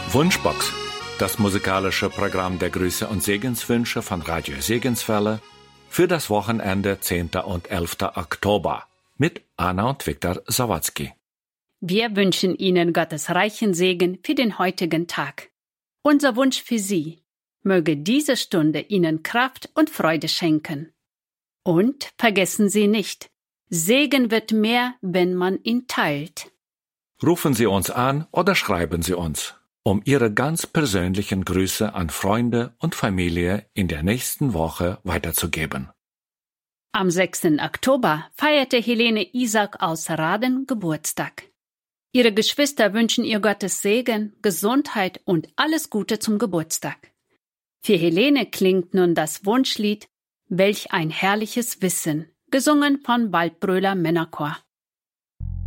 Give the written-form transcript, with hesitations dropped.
Wunschbox, das musikalische Programm der Grüße und Segenswünsche von Radio Segenswelle für das Wochenende 10. und 11. Oktober mit Anna und Viktor Sawatzki. Wir wünschen Ihnen Gottes reichen Segen für den heutigen Tag. Unser Wunsch für Sie: Möge diese Stunde Ihnen Kraft und Freude schenken. Und vergessen Sie nicht, Segen wird mehr, wenn man ihn teilt. Rufen Sie uns an oder schreiben Sie uns, um Ihre ganz persönlichen Grüße an Freunde und Familie in der nächsten Woche weiterzugeben. Am 6. Oktober feierte Helene Isaac aus Raden Geburtstag. Ihre Geschwister wünschen ihr Gottes Segen, Gesundheit und alles Gute zum Geburtstag. Für Helene klingt nun das Wunschlied »Welch ein herrliches Wissen«, gesungen von Waldbröler Männerchor.